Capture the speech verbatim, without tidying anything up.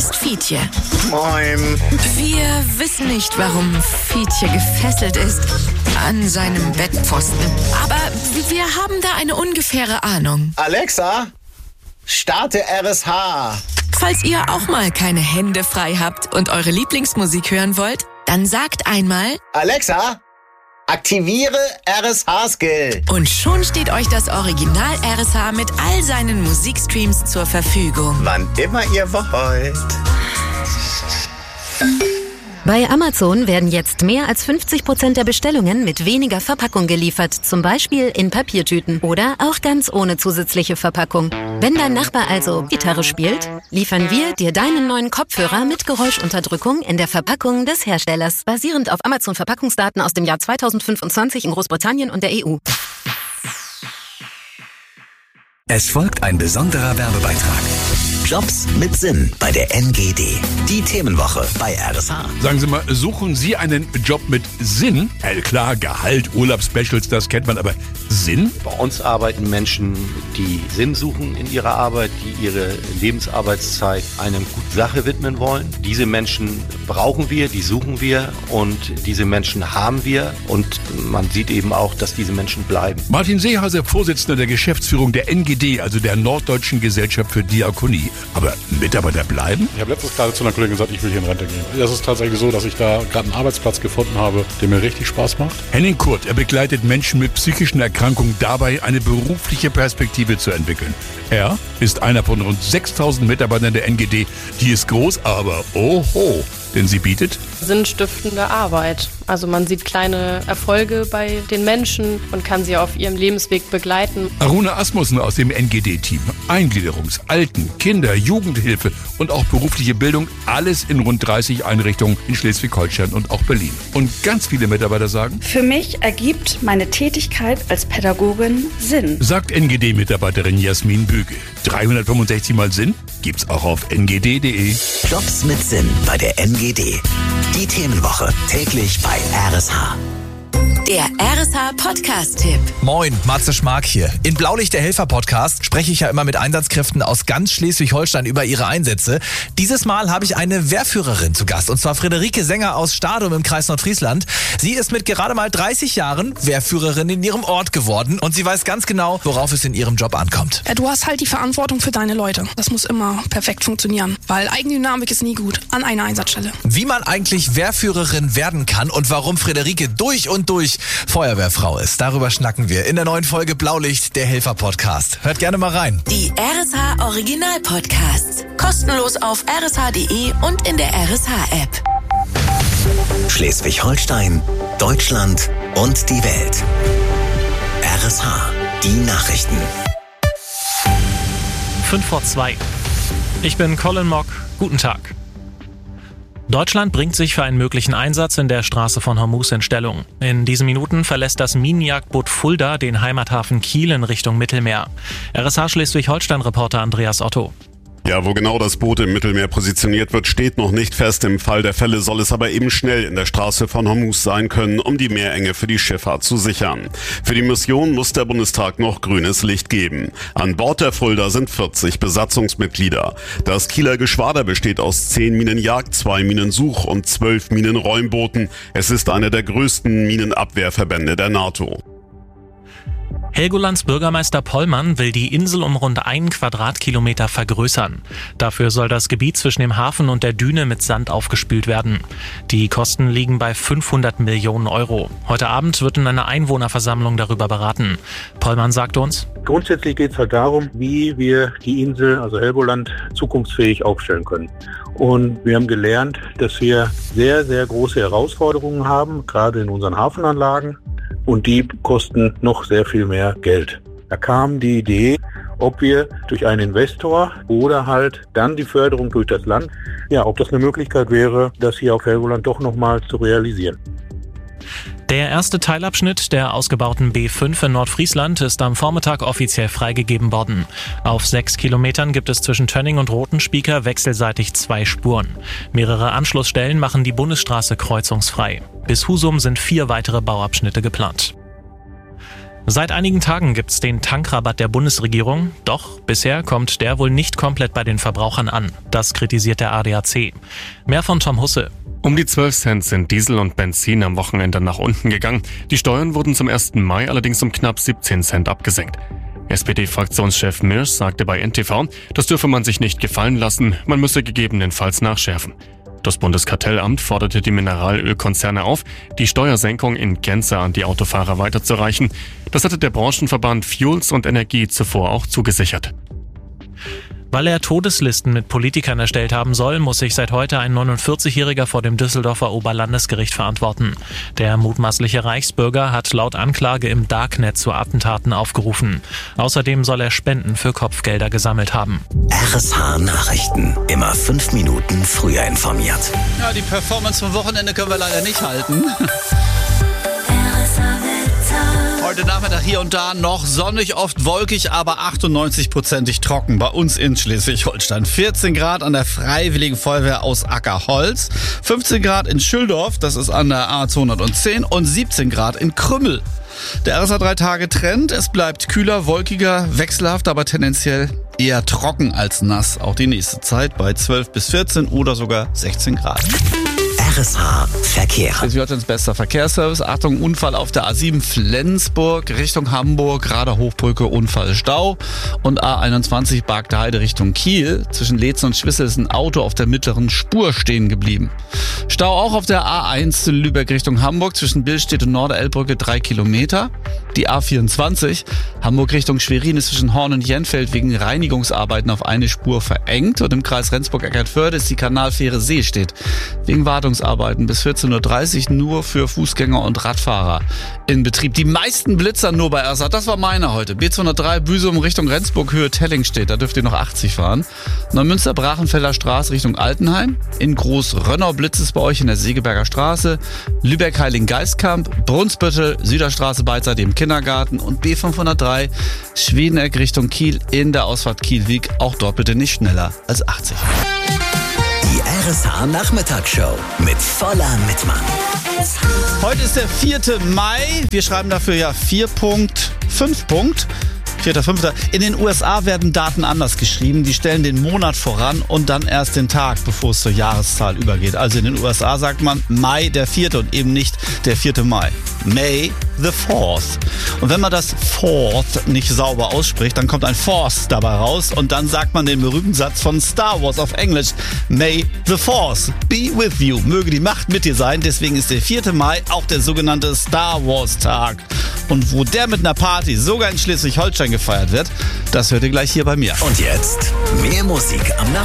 ist Fietje. Moin. Wir wissen nicht, warum Fietje gefesselt ist an seinem Bettpfosten. Aber wir haben da eine ungefähre Ahnung. Alexa, starte R S H. Falls ihr auch mal keine Hände frei habt und eure Lieblingsmusik hören wollt, dann sagt einmal: Alexa, aktiviere R S H-Skill. Und schon steht euch das Original R S H mit all seinen Musikstreams zur Verfügung. Wann immer ihr wollt. Bei Amazon werden jetzt mehr als fünfzig Prozent der Bestellungen mit weniger Verpackung geliefert, zum Beispiel in Papiertüten oder auch ganz ohne zusätzliche Verpackung. Wenn dein Nachbar also Gitarre spielt, liefern wir dir deinen neuen Kopfhörer mit Geräuschunterdrückung in der Verpackung des Herstellers, basierend auf Amazon-Verpackungsdaten aus dem Jahr zweitausendfünfundzwanzig in Großbritannien und der E U. Es folgt ein besonderer Werbebeitrag. Jobs mit Sinn bei der N G D. Die Themenwoche bei R S H. Sagen Sie mal, suchen Sie einen Job mit Sinn? Ja, klar, Gehalt, Urlaubsspecials, das kennt man, aber Sinn? Bei uns arbeiten Menschen, die Sinn suchen in ihrer Arbeit, die ihre Lebensarbeitszeit einer guten Sache widmen wollen. Diese Menschen brauchen wir, die suchen wir und diese Menschen haben wir und man sieht eben auch, dass diese Menschen bleiben. Martin Seehase, Vorsitzender der Geschäftsführung der N G D, also der Norddeutschen Gesellschaft für Diakonie. Aber Mitarbeiter bleiben? Ich habe letztens gerade zu einer Kollegin gesagt, ich will hier in Rente gehen. Das ist tatsächlich so, dass ich da gerade einen Arbeitsplatz gefunden habe, der mir richtig Spaß macht. Henning Kurt, er begleitet Menschen mit psychischen Erkrankungen dabei, eine berufliche Perspektive zu entwickeln. Er ist einer von rund sechstausend Mitarbeitern der N G D. Die ist groß, aber oho, denn sie bietet sinnstiftende Arbeit. Also man sieht kleine Erfolge bei den Menschen und kann sie auf ihrem Lebensweg begleiten. Aruna Asmussen aus dem N G D-Team. Eingliederungs-, Alten-, Kinder-, Jugendhilfe und auch berufliche Bildung. Alles in rund dreißig Einrichtungen in Schleswig-Holstein und auch Berlin. Und ganz viele Mitarbeiter sagen: Für mich ergibt meine Tätigkeit als Pädagogin Sinn. Sagt N G D-Mitarbeiterin Jasmin Bügel. dreihundertfünfundsechzig Mal Sinn gibt's auch auf n g d punkt d e. Jobs mit Sinn bei der N G D. Die Themenwoche täglich bei R S H. Der R S H-Podcast-Tipp. Moin, Matze Schmark hier. In Blaulicht, der Helfer-Podcast, spreche ich ja immer mit Einsatzkräften aus ganz Schleswig-Holstein über ihre Einsätze. Dieses Mal habe ich eine Wehrführerin zu Gast, und zwar Friederike Sänger aus Stadum im Kreis Nordfriesland. Sie ist mit gerade mal dreißig Jahren Wehrführerin in ihrem Ort geworden und sie weiß ganz genau, worauf es in ihrem Job ankommt. Ja, du hast halt die Verantwortung für deine Leute. Das muss immer perfekt funktionieren, weil Eigendynamik ist nie gut an einer Einsatzstelle. Wie man eigentlich Wehrführerin werden kann und warum Friederike durch und durch Feuerwehrfrau ist. Darüber schnacken wir in der neuen Folge Blaulicht, der Helfer-Podcast. Hört gerne mal rein. Die R S H-Original-Podcasts. Kostenlos auf r s h punkt d e und in der R S H-App. Schleswig-Holstein, Deutschland und die Welt. R S H, die Nachrichten. fünf vor zwei. Ich bin Colin Mock. Guten Tag. Deutschland bringt sich für einen möglichen Einsatz in der Straße von Hormuz in Stellung. In diesen Minuten verlässt das Minenjagdboot Fulda den Heimathafen Kiel in Richtung Mittelmeer. R S H Schleswig-Holstein-Reporter Andreas Otto. Ja, wo genau das Boot im Mittelmeer positioniert wird, steht noch nicht fest. Im Fall der Fälle soll es aber eben schnell in der Straße von Hormuz sein können, um die Meerenge für die Schifffahrt zu sichern. Für die Mission muss der Bundestag noch grünes Licht geben. An Bord der Fulda sind vierzig Besatzungsmitglieder. Das Kieler Geschwader besteht aus zehn Minenjagd-, zwei Minensuch- und zwölf Minenräumbooten. Es ist einer der größten Minenabwehrverbände der NATO. Helgolands Bürgermeister Pollmann will die Insel um rund einen Quadratkilometer vergrößern. Dafür soll das Gebiet zwischen dem Hafen und der Düne mit Sand aufgespült werden. Die Kosten liegen bei fünfhundert Millionen Euro. Heute Abend wird in einer Einwohnerversammlung darüber beraten. Pollmann sagt uns: Grundsätzlich geht es halt darum, wie wir die Insel, also Helgoland, zukunftsfähig aufstellen können. Und wir haben gelernt, dass wir sehr, sehr große Herausforderungen haben, gerade in unseren Hafenanlagen. Und die kosten noch sehr viel mehr Geld. Da kam die Idee, ob wir durch einen Investor oder halt dann die Förderung durch das Land, ja, ob das eine Möglichkeit wäre, das hier auf Helgoland doch nochmal zu realisieren. Der erste Teilabschnitt der ausgebauten B fünf in Nordfriesland ist am Vormittag offiziell freigegeben worden. Auf sechs Kilometern gibt es zwischen Tönning und Rothenspieker wechselseitig zwei Spuren. Mehrere Anschlussstellen machen die Bundesstraße kreuzungsfrei. Bis Husum sind vier weitere Bauabschnitte geplant. Seit einigen Tagen gibt's den Tankrabatt der Bundesregierung, doch bisher kommt der wohl nicht komplett bei den Verbrauchern an. Das kritisiert der A D A C. Mehr von Tom Husse. Um die zwölf Cent sind Diesel und Benzin am Wochenende nach unten gegangen. Die Steuern wurden zum ersten Mai allerdings um knapp siebzehn Cent abgesenkt. S P D-Fraktionschef Mirsch sagte bei N T V, das dürfe man sich nicht gefallen lassen, man müsse gegebenenfalls nachschärfen. Das Bundeskartellamt forderte die Mineralölkonzerne auf, die Steuersenkung in Gänze an die Autofahrer weiterzureichen. Das hatte der Branchenverband Fuels und Energie zuvor auch zugesichert. Weil er Todeslisten mit Politikern erstellt haben soll, muss sich seit heute ein neunundvierzigjähriger vor dem Düsseldorfer Oberlandesgericht verantworten. Der mutmaßliche Reichsbürger hat laut Anklage im Darknet zu Attentaten aufgerufen. Außerdem soll er Spenden für Kopfgelder gesammelt haben. R S H-Nachrichten. Immer fünf Minuten früher informiert. Ja, die Performance vom Wochenende können wir leider nicht halten. Heute Nachmittag hier und da noch sonnig, oft wolkig, aber achtundneunzig-prozentig trocken bei uns in Schleswig-Holstein. vierzehn Grad an der Freiwilligen Feuerwehr aus Ackerholz, fünfzehn Grad in Schüldorf, das ist an der A zweihundertzehn und siebzehn Grad in Krümmel. Der R S A drei Tage Trend, es bleibt kühler, wolkiger, wechselhaft, aber tendenziell eher trocken als nass. Auch die nächste Zeit bei zwölf bis vierzehn oder sogar sechzehn Grad. R S H Verkehr. Schleswig-Holsteins bester Verkehrsservice. Achtung, Unfall auf der A sieben Flensburg Richtung Hamburg, gerade Hochbrücke, Unfall, Stau. Und A einundzwanzig Bargte Heide Richtung Kiel. Zwischen Leetzen und Schwissel ist ein Auto auf der mittleren Spur stehen geblieben. Stau auch auf der A eins Lübeck Richtung Hamburg, zwischen Billstedt und Norderelbbrücke drei Kilometer. Die A vierundzwanzig Hamburg Richtung Schwerin ist zwischen Horn und Jenfeld wegen Reinigungsarbeiten auf eine Spur verengt. Und im Kreis Rendsburg-Eckernförde ist die Kanalfähre Seestedt wegen Wartungsarbeiten bis vierzehn Uhr dreißig nur für Fußgänger und Radfahrer in Betrieb. Die meisten Blitzer nur bei R S A. Das war meiner heute. B zweihundertdrei Büsum Richtung Rendsburg, Höhe Tellingstedt. Da dürft ihr noch achtzig fahren. Neumünster Brachenfelder Straße Richtung Altenheim. In Groß-Rönnau blitzt es bei euch in der Segeberger Straße. Lübeck Heiligengeistkamp. Brunsbüttel Süderstraße beidseitig im Kindergarten. Und B fünfhundertdrei Schwedeneck Richtung Kiel in der Ausfahrt Kielweg. Auch dort bitte nicht schneller als achtzig. Die R S H-Nachmittagsshow mit Voller Mittmann. Heute ist der vierte Mai. Wir schreiben dafür ja vier Punkt fünf Punkt. vierter fünfter In den U S A werden Daten anders geschrieben. Die stellen den Monat voran und dann erst den Tag, bevor es zur Jahreszahl übergeht. Also in den U S A sagt man Mai der vierte und eben nicht der vierte Mai. May the fourth. Und wenn man das fourth nicht sauber ausspricht, dann kommt ein Force dabei raus und dann sagt man den berühmten Satz von Star Wars auf Englisch. May the Force be with you. Möge die Macht mit dir sein. Deswegen ist der vierte Mai auch der sogenannte Star Wars Tag. Und wo der mit einer Party sogar in Schleswig-Holstein gefeiert wird, das hört ihr gleich hier bei mir. Und jetzt mehr Musik am Nachmittag.